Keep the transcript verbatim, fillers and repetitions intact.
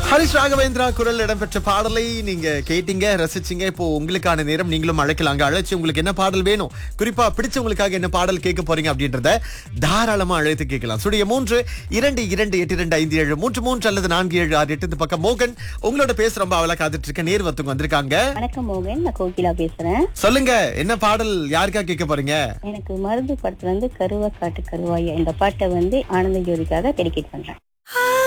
ஹரிஷ் ராகவேந்திரா குரல் இடம்பெற்ற பாடலை நீங்க கேட்டீங்க, ரசிச்சீங்க. இப்போ உங்களுக்கான நேரம், நீங்களும் அழைக்கலாங்க. அழைச்சு உங்களுக்கு என்ன பாடல் வேணும், குறிப்பா பிடிச்சவங்களுக்காக என்ன பாடல் கேட்க போறீங்க அப்படின்றத தாராளமா அழைத்து கேட்கலாம். சுடைய மூன்று இரண்டு இரண்டு எட்டு இரண்டு ஐந்து ஏழு மூன்று மூன்று அல்லது நான்கு ஏழு ஆறு எட்டு. இந்த பக்கம் மோகன் உங்களோட பேச ரொம்ப அவளா காத்துட்டு இருக்க. நேர் வத்துங்க வந்திருக்காங்க. வணக்கம் மோகன், நான் கோகிலா பேசுறேன். சொல்லுங்க, என்ன பாடல் யாருக்கா கேட்க போறீங்க? எனக்கு மருந்து படத்துல இருந்து கருவா காட்டு கருவாயா இந்த பாட்டை வந்து ஆனந்த ஜோதிக்காக டெடிகேட் பண்றேன்.